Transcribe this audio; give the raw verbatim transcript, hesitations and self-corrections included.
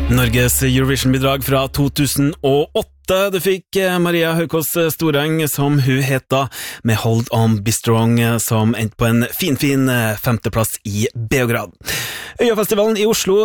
Norges Eurovision-bidrag fra to tusen og åtte. Du fikk Maria Haukås Storeng, som hun heta, med Hold On Be Strong, som endte på en fin, fin femteplass i Beograd. Øyafestivalen i Oslo